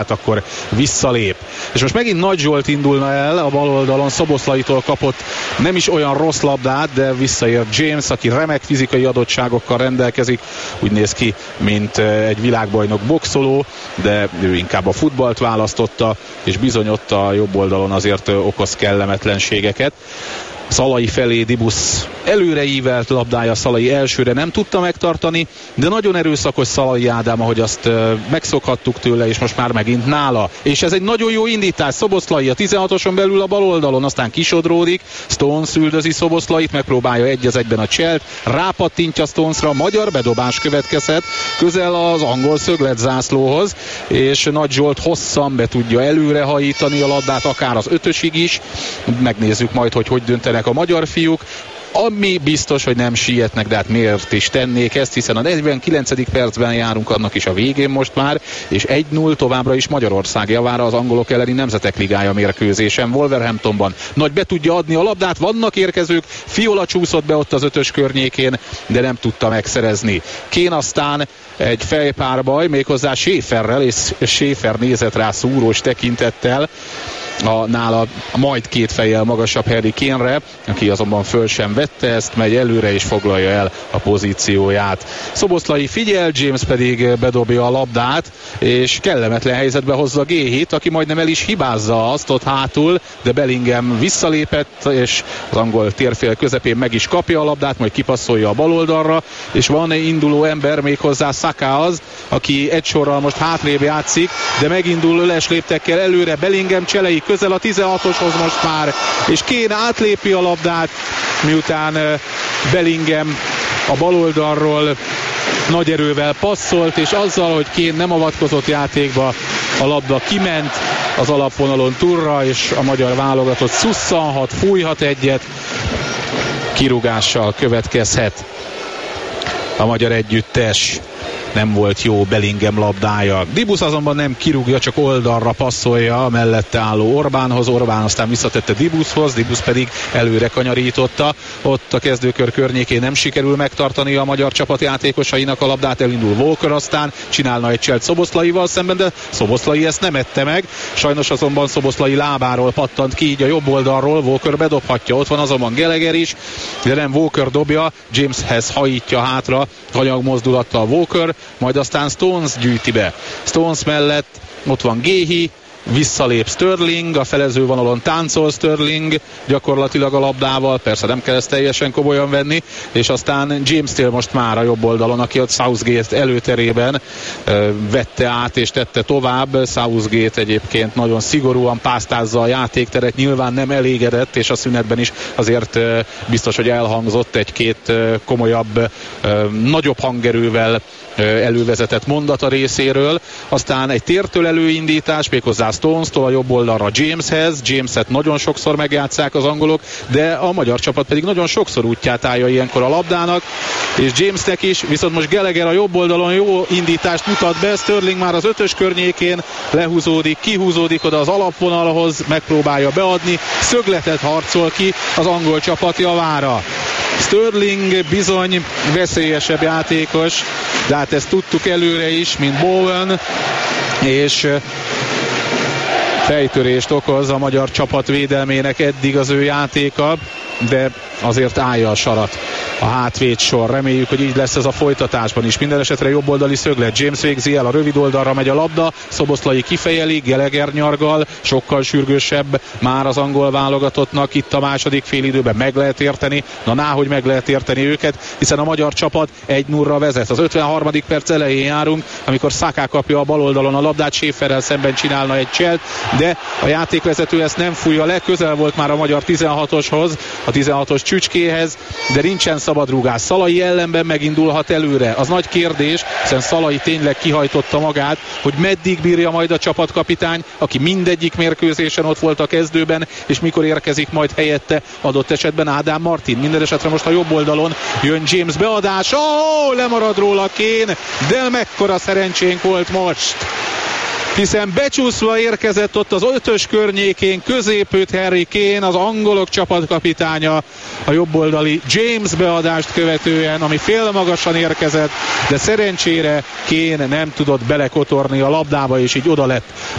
akkor visszalép. És most megint Nagy Zsolt indulna el a bal oldalon, Szoboszlaitól kapott nem is olyan rossz labdát, de visszaér James, aki remek fizikai adottságokkal rendelkezik. Úgy néz ki, mint egy világbajnok boxoló, de ő inkább a futballt választotta, és bizony ott a jobb oldalon azért okoz kellemetlenségeket. Szalai felé Dibusz előreívelt labdája, Szalai elsőre nem tudta megtartani, de nagyon erőszakos Szalai Ádám, ahogy azt megszokhattuk tőle, és most már megint nála. És ez egy nagyon jó indítás, Szoboszlai a 16-oson belül a bal oldalon, aztán kisodródik, Stones üldözi Szoboszlait, megpróbálja 1-1-ben a Chelt, rápattintja Stonesra, magyar bedobás következhet, közel az angol szögletzászlóhoz, és Nagy Zsolt hosszan be tudja előrehajítani a labdát, akár az 5-ösig is. Megnézzük majd, hogy döntenek a magyar fiúk. Ami biztos, hogy nem sietnek, de hát miért is tennék ezt, hiszen a 49. percben járunk, annak is a végén most már, és 1-0 továbbra is Magyarország javára az angolok elleni Nemzetek Ligája mérkőzésen Wolverhamptonban. Nagy be tudja adni a labdát, vannak érkezők, Fiola csúszott be ott az 5-ös környékén, de nem tudta megszerezni. Kén aztán egy fejpárbaj, méghozzá Schäferrel, és Schäfer nézett rá szúrós tekintettel a nála majd 2 fejjel magasabb Harry Kane-re, aki azonban föl sem vette ezt, megy előre és foglalja el a pozícióját. Szoboszlai figyel, James pedig bedobja a labdát, és kellemetlen helyzetbe hozza G-hit, aki majdnem el is hibázza azt ott hátul, de Bellingham visszalépett, és az angol térfél közepén meg is kapja a labdát, majd kipasszolja a bal oldalra, és van egy induló ember, méghozzá Saka az, aki egy sorral most hátrébb játszik, de megindul öles léptekkel előre, Bellingham cselei közel a 16-oshoz most már, és Kane átlépi a labdát, miután Bellingham a bal oldalról nagy erővel passzolt, és azzal, hogy Kane nem avatkozott játékba, a labda kiment az alapvonalon túlra, és a magyar válogatott szusszanhat, fújhat egyet, kirúgással következhet a magyar együttes. Nem volt jó Bellingham labdája. Dibusz azonban nem kirúgja, csak oldalra passzolja a mellette álló Orbánhoz. Orbán aztán visszatette Dibuszhoz, Dibusz pedig előre kanyarította. Ott a kezdőkör környékén nem sikerül megtartani a magyar csapat játékosainak a labdát. Elindul Walker, aztán csinálna egy cselt Szoboszlaival szemben, de Szoboszlai ezt nem ette meg. Sajnos azonban Szoboszlai lábáról pattant ki, így a jobb oldalról Walker bedobhatja. Ott van azonban Gallagher is, de nem Walker dobja, Jameshez hajítja hátra hanyagmozdulattal Walker, majd aztán Stones gyűjti be. Stones mellett ott van Géhi, visszalép Sterling, a felező vonalon táncol Sterling gyakorlatilag a labdával, persze nem kell ezt teljesen komolyan venni, és aztán James-tél most már a jobb oldalon, aki ott Southgate előterében vette át és tette tovább. Southgate egyébként nagyon szigorúan pásztázza a játékteret, nyilván nem elégedett, és a szünetben is azért biztos, hogy elhangzott egy-két komolyabb, nagyobb hangerővel elővezetett mondat a részéről. Aztán egy tértől előindítás, méghozzá Stones-tól a jobb oldalra Jameshez. Jameset nagyon sokszor megjátsszák az angolok, de a magyar csapat pedig nagyon sokszor útját állja ilyenkor a labdának, és Jamesnek is, viszont most Gallagher a jobb oldalon jó indítást mutat be, Sterling már az 5-ös környékén lehúzódik, kihúzódik oda az alapvonalhoz, megpróbálja beadni, szögletet harcol ki az angol csapat javára. Sterling bizony veszélyesebb játékos, de hát ezt tudtuk előre is, mint Bowen, és fejtörést okoz a magyar csapat védelmének eddig az ő játéka, de azért állja a sarat a hátvéd sor. Reméljük, hogy így lesz ez a folytatásban is. Minden esetre jobboldali szöglet. James végzi el, a rövid oldalra megy a labda, Szoboszlai kifejeli, Gallagher nyargal, sokkal sürgősebb már az angol válogatottnak. Itt a második félidőben meg lehet érteni, hogy meg lehet érteni őket, hiszen a magyar csapat 1-0-ra vezet. Az 53. perc elején járunk, amikor Saka kapja a bal oldalon a labdát, Schäferrel szemben csinálna egy cselt, de a játékvezető ezt nem fújja le, közel volt már a magyar 16-oshoz, a 16-os csücskéhez, de nincsen szabadrúgás. Szalai ellenben megindulhat előre. Az nagy kérdés, hiszen Szalai tényleg kihajtotta magát, hogy meddig bírja majd a csapatkapitány, aki mindegyik mérkőzésen ott volt a kezdőben, és mikor érkezik majd helyette adott esetben Ádám Martin. Minden esetre most a jobb oldalon jön James beadása, lemarad róla Kane, de mekkora szerencsénk volt most. hiszen becsúszva érkezett ott az 5-ös környékén középütt Harry Kane, az angolok csapatkapitánya, a jobboldali James beadást követően, ami félmagasan érkezett, de szerencsére Kane nem tudott belekotorni a labdába, és így oda lett